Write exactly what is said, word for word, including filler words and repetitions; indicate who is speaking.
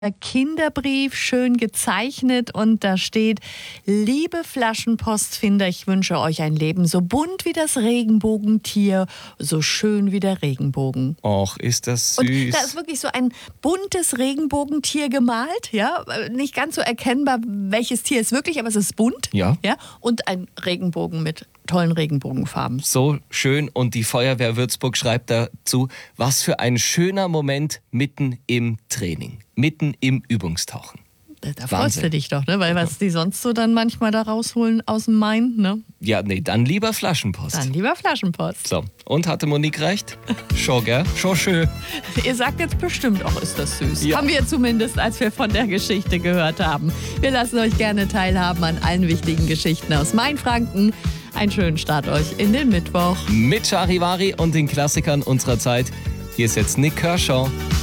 Speaker 1: Kinderbrief, schön gezeichnet, und da steht: Liebe Flaschenpostfinder, ich wünsche euch ein Leben so bunt wie das Regenbogentier, so schön wie der Regenbogen.
Speaker 2: Och, ist das süß.
Speaker 1: Und da ist wirklich so ein buntes Regenbogentier gemalt, ja, nicht ganz so erkennbar, welches Tier es wirklich, aber es ist bunt,
Speaker 2: Ja.
Speaker 1: ja, und ein Regenbogen mit tollen Regenbogenfarben.
Speaker 2: So schön, und die Feuerwehr Würzburg schreibt dazu: Was für ein schöner Moment mitten im Training, mitten im Übungstauchen.
Speaker 1: Da, da freust
Speaker 2: Wahnsinn.
Speaker 1: du dich doch, ne? Weil was die sonst so dann manchmal da rausholen aus dem Main, ne?
Speaker 2: Ja, nee, dann lieber Flaschenpost.
Speaker 1: Dann lieber Flaschenpost.
Speaker 2: So, und hatte Monique recht? Schon, gell? Schon schön.
Speaker 1: Ihr sagt jetzt bestimmt auch, ist das süß.
Speaker 2: Ja.
Speaker 1: Haben wir zumindest, als wir von der Geschichte gehört haben. Wir lassen euch gerne teilhaben an allen wichtigen Geschichten aus Mainfranken. Einen schönen Start euch in den Mittwoch.
Speaker 2: Mit Charivari und den Klassikern unserer Zeit. Hier ist jetzt Nick Kershaw.